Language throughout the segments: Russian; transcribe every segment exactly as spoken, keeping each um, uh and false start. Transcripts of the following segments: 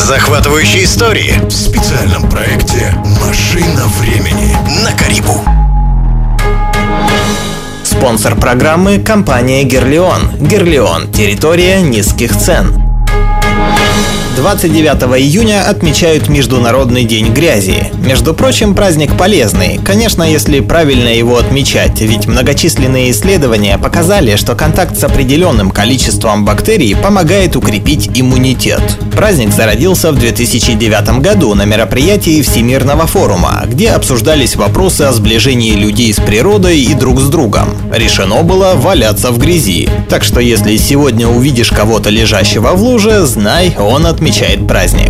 Захватывающие истории в специальном проекте «Машина времени» на Карибу. Спонсор программы – компания «Герлион». «Герлион» – территория низких цен. двадцать девятого июня отмечают Международный день грязи. Между прочим, праздник полезный. Конечно, если правильно его отмечать, ведь многочисленные исследования показали, что контакт с определенным количеством бактерий помогает укрепить иммунитет. Праздник зародился в две тысячи девятом году на мероприятии Всемирного форума, где обсуждались вопросы о сближении людей с природой и друг с другом. Решено было валяться в грязи. Так что если сегодня увидишь кого-то лежащего в луже, знай, он отмечает праздник.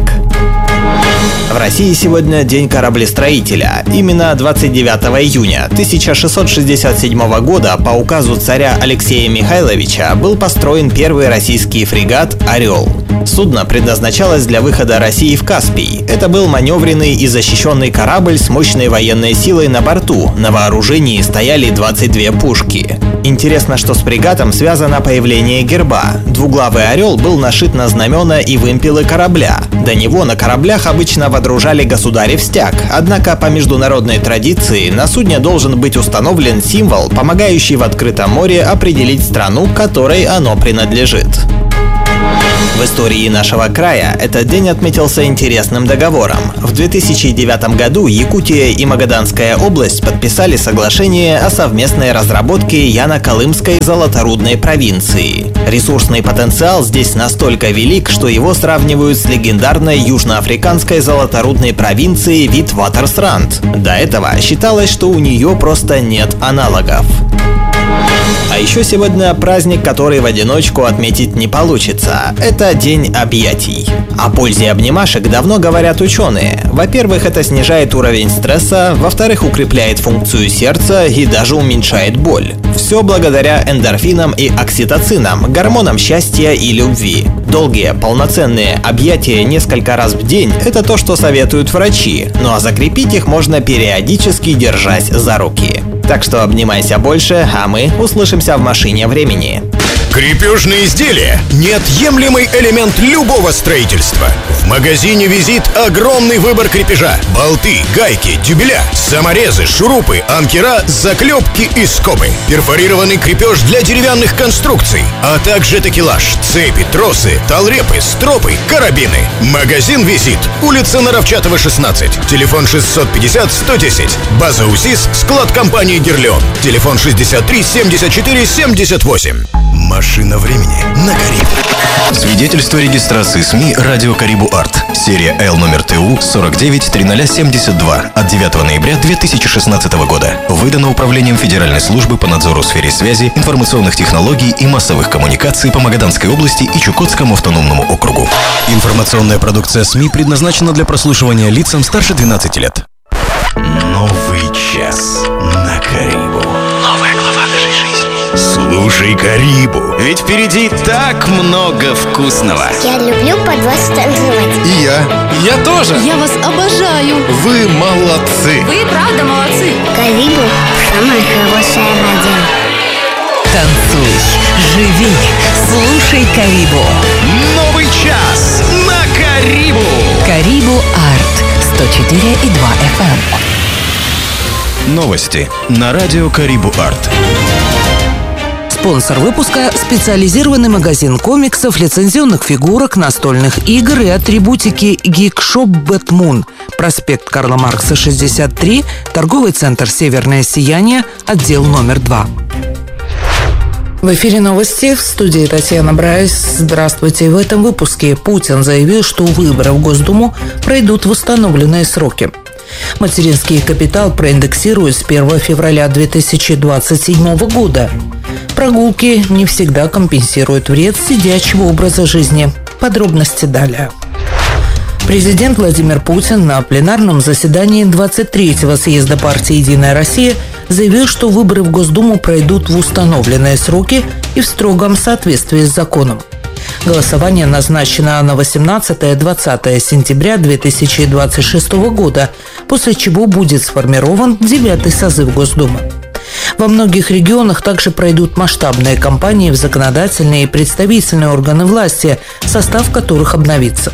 В России сегодня день кораблестроителя. Именно двадцать девятого июня тысяча шестьсот шестьдесят седьмого года по указу царя Алексея Михайловича был построен первый российский фрегат «Орел». Судно предназначалось для выхода России в Каспий. Это был маневренный и защищенный корабль с мощной военной силой на борту. На вооружении стояли двадцать две пушки. Интересно, что с фрегатом связано появление герба. Двуглавый орел был нашит на знамена и вымпелы корабля. До него на кораблях обычно водружали государев стяг. Однако по международной традиции на судне должен быть установлен символ, помогающий в открытом море определить страну, которой оно принадлежит. В истории нашего края этот день отметился интересным договором. В две тысячи девятом году Якутия и Магаданская область подписали соглашение о совместной разработке Яно-Колымской золоторудной провинции. Ресурсный потенциал здесь настолько велик, что его сравнивают с легендарной южноафриканской золоторудной провинцией Витватерсранд. До этого считалось, что у нее просто нет аналогов. А еще сегодня праздник, который в одиночку отметить не получится. Это День объятий. О пользе обнимашек давно говорят ученые. Во-первых, это снижает уровень стресса, во-вторых, укрепляет функцию сердца и даже уменьшает боль. Все благодаря эндорфинам и окситоцинам, гормонам счастья и любви. Долгие, полноценные объятия несколько раз в день – это то, что советуют врачи. Ну а закрепить их можно периодически, держась за руки. Так что обнимайся больше, а мы услышимся в машине времени. Крепежные изделия – неотъемлемый элемент любого строительства. В магазине «Визит» огромный выбор крепежа. Болты, гайки, дюбеля, саморезы, шурупы, анкера, заклепки и скобы. Перфорированный крепеж для деревянных конструкций, а также такелаж, цепи, тросы, талрепы, стропы, карабины. Магазин «Визит», улица Наровчатова, шестнадцать. Телефон шестьсот пятьдесят сто десять. База УСИС, склад компании «Герлион». Телефон шестьдесят три семьдесят четыре семьдесят восемь. Машина времени на Карибу. Свидетельство регистрации СМИ «Радио Карибу Арт». Серия Л номер ТУ сорок девять тридцать семьдесят два от девятого ноября две тысячи шестнадцатого года. Выдано Управлением Федеральной службы по надзору в сфере связи, информационных технологий и массовых коммуникаций по Магаданской области и Чукотскому автономному округу. Информационная продукция СМИ предназначена для прослушивания лицам старше двенадцати лет. Новый час на Карибу. Новая глава нашей жизни. Слушай Карибу, ведь впереди так много вкусного. Я люблю под вас танцевать. И я. Я тоже. Я вас обожаю. Вы молодцы. Вы правда молодцы. Карибу – самая хорошая радио. Танцуй, живи, слушай Карибу. Новый час на Карибу. Карибу Арт. сто четыре и два эф эм. Новости на радио Карибу Арт. Спонсор выпуска – специализированный магазин комиксов, лицензионных фигурок, настольных игр и атрибутики Geekshop Batmoon. Проспект Карла Маркса, шестьдесят три, торговый центр «Северное сияние», отдел номер два. В эфире новости, в студии Татьяна Брайс. Здравствуйте. В этом выпуске Путин заявил, что выборы в Госдуму пройдут в установленные сроки. Материнский капитал проиндексируют с первого февраля две тысячи двадцать седьмого года. Прогулки не всегда компенсируют вред сидячего образа жизни. Подробности далее. Президент Владимир Путин на пленарном заседании двадцать третьего съезда партии «Единая Россия» заявил, что выборы в Госдуму пройдут в установленные сроки и в строгом соответствии с законом. Голосование назначено на восемнадцатое-двадцатое сентября две тысячи двадцать шестого года, после чего будет сформирован девятый созыв Госдумы. Во многих регионах также пройдут масштабные кампании в законодательные и представительные органы власти, состав которых обновится.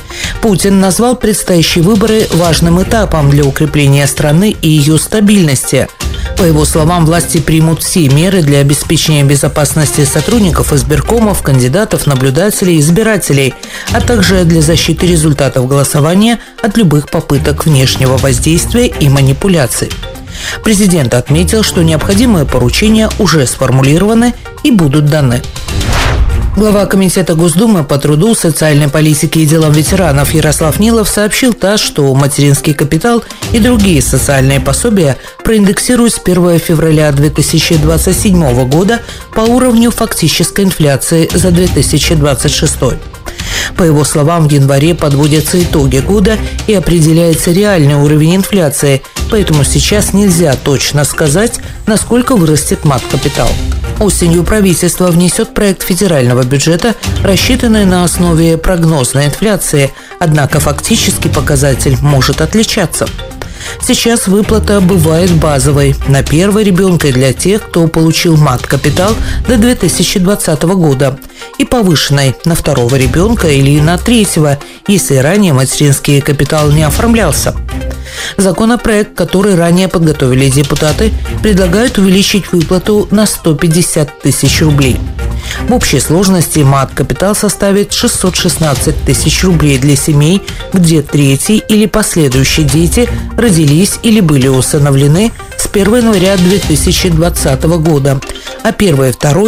Путин назвал предстоящие выборы важным этапом для укрепления страны и ее стабильности. По его словам, власти примут все меры для обеспечения безопасности сотрудников избиркомов, кандидатов, наблюдателей и избирателей, а также для защиты результатов голосования от любых попыток внешнего воздействия и манипуляций. Президент отметил, что необходимые поручения уже сформулированы и будут даны. Глава Комитета Госдумы по труду, социальной политике и делам ветеранов Ярослав Нилов сообщил ТАСС, что материнский капитал и другие социальные пособия проиндексируют с первого февраля две тысячи двадцать седьмого года по уровню фактической инфляции за две тысячи двадцать шестой. По его словам, в январе подводятся итоги года и определяется реальный уровень инфляции, поэтому сейчас нельзя точно сказать, насколько вырастет мат-капитал. Осенью правительство внесет проект федерального бюджета, рассчитанный на основе прогнозной инфляции, однако фактический показатель может отличаться. Сейчас выплата бывает базовой на первого ребенка для тех, кто получил мат-капитал до две тысячи двадцатого года, и повышенной на второго ребенка или на третьего, если ранее материнский капитал не оформлялся. Законопроект, который ранее подготовили депутаты, предлагает увеличить выплату на сто пятьдесят тысяч рублей. В общей сложности мат-капитал составит шестьсот шестнадцать тысяч рублей для семей, где третий или последующие дети родились или были усыновлены с первого января две тысячи двадцатого года, а первый и второй